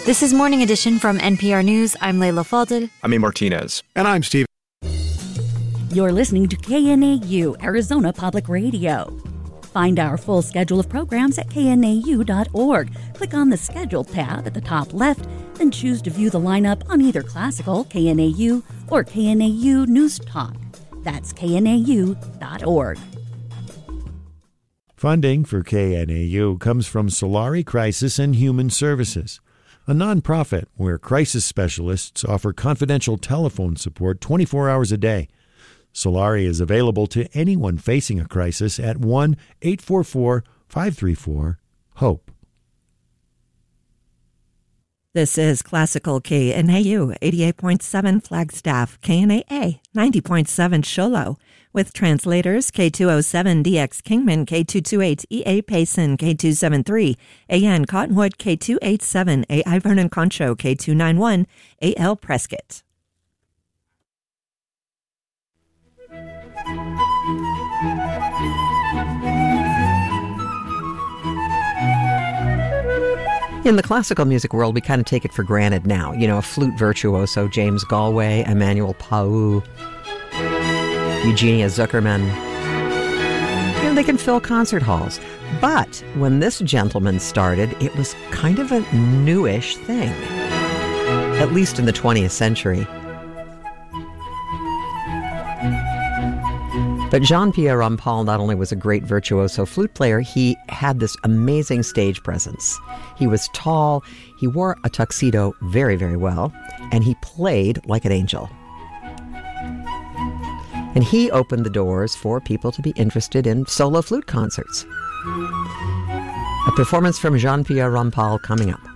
This is Morning Edition from NPR News. I'm Leila Fadel. I'm A. Martinez. And I'm Steve. You're listening to KNAU, Arizona Public Radio. Find our full schedule of programs at knau.org. Click on the Schedule tab at the top left, then choose to view the lineup on either Classical, KNAU, or KNAU News Talk. That's knau.org. Funding for KNAU comes from Solari Crisis and Human Services, a nonprofit where crisis specialists offer confidential telephone support 24 hours a day. Solari is available to anyone facing a crisis at 1-844-534-HOPE. This is Classical KNAU 88.7 Flagstaff, KNAA 90.7 Show Low, with translators K207DX Kingman, K228 EA Payson, K273 AN Cottonwood, K287 AI Vernon Concho, K291 AL Prescott. In the classical music world, we kind of take it for granted now. You know, a flute virtuoso, James Galway, Emmanuel Pau, Eugenia Zuckerman. You know, they can fill concert halls. But when this gentleman started, it was kind of a newish thing, at least in the 20th century. But Jean-Pierre Rampal not only was a great virtuoso flute player, he had this amazing stage presence. He was tall, he wore a tuxedo very, very well, and he played like an angel. And he opened the doors for people to be interested in solo flute concerts. A performance from Jean-Pierre Rampal coming up.